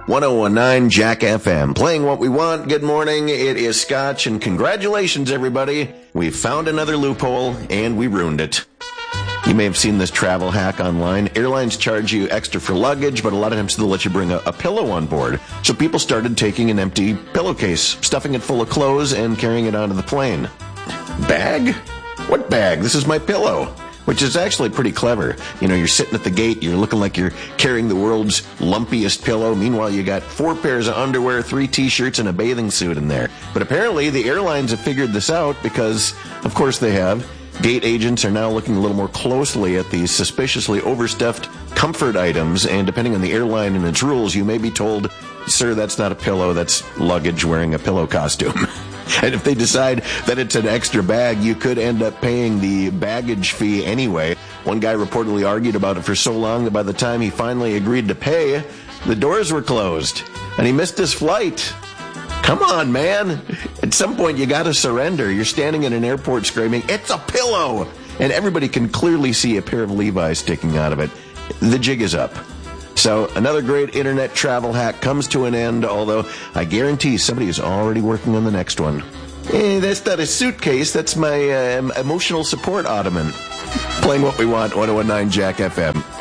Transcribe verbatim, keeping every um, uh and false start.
ten nineteen Jack F M, playing what we want. Good morning, it is Scotch, and congratulations, everybody. We found another loophole, and we ruined it. You may have seen this travel hack online. Airlines charge you extra for luggage, but a lot of times they'll let you bring a, a pillow on board. So people started taking an empty pillowcase, stuffing it full of clothes, and carrying it onto the plane. Bag? What bag? This is my pillow. Which is actually pretty clever. You know, you're sitting at the gate, you're looking like you're carrying the world's lumpiest pillow. Meanwhile, you got four pairs of underwear, three t-shirts, and a bathing suit in there. But apparently, the airlines have figured this out because, of course they have. Gate agents are now looking a little more closely at these suspiciously overstuffed comfort items, and depending on the airline and its rules, you may be told, sir, that's not a pillow, that's luggage wearing a pillow costume. And if they decide that it's an extra bag, you could end up paying the baggage fee anyway. One guy reportedly argued about it for so long that by the time he finally agreed to pay, the doors were closed, and he missed his flight. Come on, man. At some point, you gotta surrender. You're standing in an airport screaming, it's a pillow! And everybody can clearly see a pair of Levi's sticking out of it. The jig is up. So another great internet travel hack comes to an end, although I guarantee somebody is already working on the next one. Eh, that's not a suitcase, that's my uh, emotional support ottoman. Playing what we want, ten nineteen Jack F M.